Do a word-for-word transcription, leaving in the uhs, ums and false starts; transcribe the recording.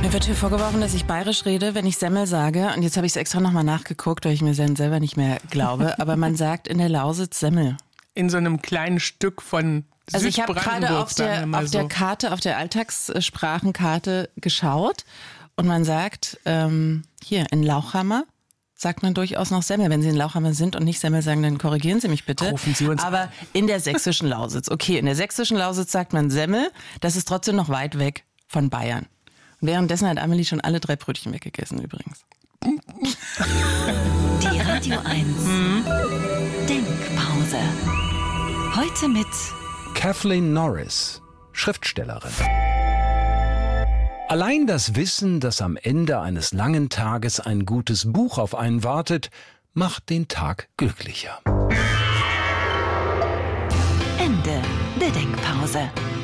Mir wird hier vorgeworfen, dass ich bayerisch rede, wenn ich Semmel sage. Und jetzt habe ich es extra nochmal nachgeguckt, weil ich mir selber nicht mehr glaube. Aber man sagt in der Lausitz Semmel. In so einem kleinen Stück von Also ich habe gerade auf der, auf so. der Karte, auf der Alltagssprachenkarte geschaut. Und man sagt, ähm, hier in Lauchhammer sagt man durchaus noch Semmel. Wenn Sie in Lauchhammer sind und nicht Semmel sagen, dann korrigieren Sie mich bitte. Rufen Sie uns Aber in der sächsischen Lausitz. Okay, in der sächsischen Lausitz sagt man Semmel. Das ist trotzdem noch weit weg von Bayern. Währenddessen hat Amelie schon alle drei Brötchen weggegessen übrigens. Die Radio eins mhm. Denkpause. Heute mit Kathleen Norris, Schriftstellerin. Allein das Wissen, dass am Ende eines langen Tages ein gutes Buch auf einen wartet, macht den Tag glücklicher. Ende der Denkpause.